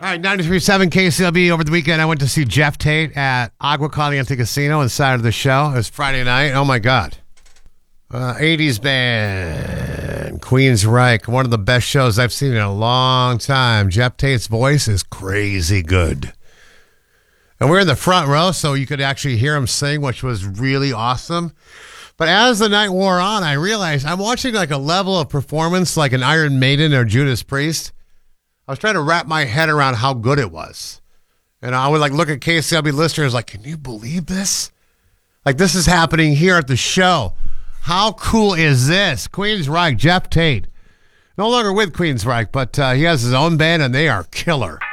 All right, 93.7 KCLB. Over the weekend, I went to see Jeff Tate at Agua Caliente Casino inside of the show. It was Friday night. Oh, my God. 80s band, Queensryche. One of the best shows I've seen in a long time. Jeff Tate's voice is crazy good. And we're in the front row, so you could actually hear him sing, which was really awesome. But as the night wore on, I realized I'm watching like a level of performance like an Iron Maiden or Judas Priest. I was trying to wrap my head around how good it was. And I would like look at KCLB listeners like, can you believe this? Like this is happening here at the show. How cool is this? Queensryche, Jeff Tate. No longer with Queensryche, but he has his own band and they are killer.